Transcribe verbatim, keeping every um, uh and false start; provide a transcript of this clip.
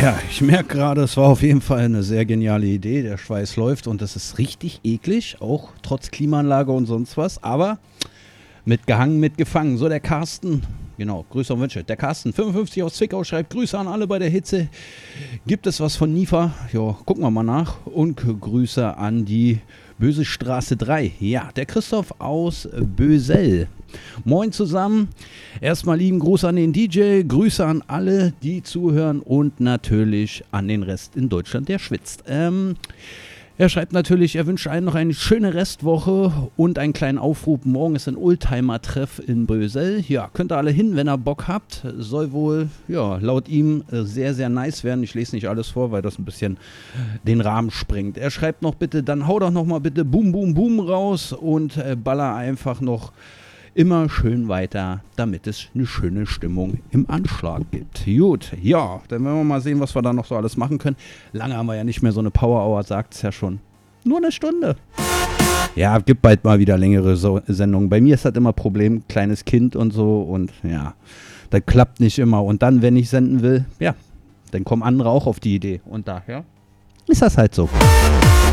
Ja, ich merke gerade, es war auf jeden Fall eine sehr geniale Idee. Der Schweiß läuft und das ist richtig eklig, auch trotz Klimaanlage und sonst was. Aber mitgehangen, mitgefangen. So, der Carsten, genau, Grüße und Wünsche. Der Carsten, fünfundfünfzig aus Zwickau, schreibt Grüße an alle bei der Hitze. Gibt es was von Nifa? Ja, gucken wir mal nach. Und Grüße an die Böse Straße drei. Ja, der Christoph aus Bösel. Moin zusammen. Erstmal lieben Gruß an den D J, Grüße an alle, die zuhören und natürlich an den Rest in Deutschland, der schwitzt. Ähm, er schreibt natürlich, er wünscht allen noch eine schöne Restwoche und einen kleinen Aufruf. Morgen ist ein Oldtimer-Treff in Bösel. Ja, könnt ihr alle hin, wenn ihr Bock habt. Soll wohl, ja, laut ihm sehr, sehr nice werden. Ich lese nicht alles vor, weil das ein bisschen den Rahmen sprengt. Er schreibt noch bitte, dann hau doch noch mal bitte Boom, Boom, Boom raus und äh, baller einfach noch immer schön weiter, damit es eine schöne Stimmung im Anschlag gibt. Gut, ja, dann werden wir mal sehen, was wir da noch so alles machen können. Lange haben wir ja nicht mehr so eine Power Hour, sagt es ja schon. Nur eine Stunde. Ja, gibt bald mal wieder längere so- Sendungen. Bei mir ist das immer Problem, kleines Kind und so und ja, das klappt nicht immer. Und dann, wenn ich senden will, ja, dann kommen andere auch auf die Idee. Und daher ist das halt so.